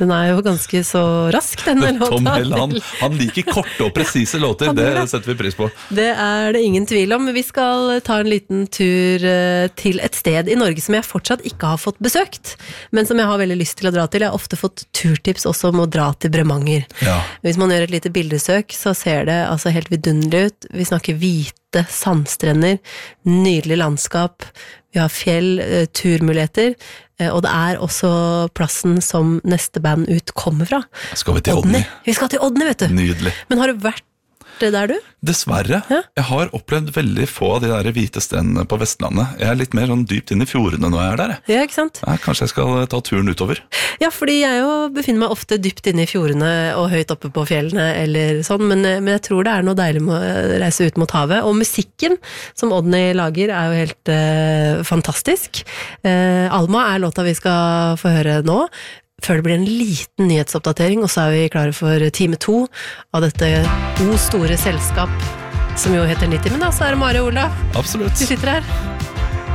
Den jo ganske så rask, denne låta. Tom Hell, han liker korte og presise låter, det setter vi pris på. Det det ingen tvil om. Vi skal ta en liten tur til et sted i Norge som jeg fortsatt ikke har fått besøkt, men som jeg har veldig lyst til å dra til. Jeg har ofte fått turtips også om å dra til Bremanger. Ja. Hvis man gjør et lite bildesøk, så ser det altså helt vidunderlig ut. Vi snakker hvite sandstrender, nydelig landskap, vi har fjell, turmuligheter, og det også plassen som neste band ut kommer fra. Skal vi til Odny? Vi skal til Odny, vet du. Nydelig. Men har du vært der du? Dessverre. Ja. Jeg har opplevd veldig få av de der hvite strendene på Vestlandet. Jeg litt mer sånn dypt inn i fjordene når jeg der. Ja, ikke sant? Ja, kanskje jeg skal ta turen utover. Ja, fordi jeg jo befinner meg ofte dypt inne i fjordene og høyt oppe på fjellene eller sånn, men jeg tror det noe deilig med å reise ut mot havet. Og musikken som Odny lager jo helt fantastisk. Alma låta vi skal få høre nå. Før det blir en liten nyhetsoppdatering, og så vi klare for time 2 av dette store selskap, som jo heter 90, men da så det Mari og Ola. Absolutt. Vi sitter her.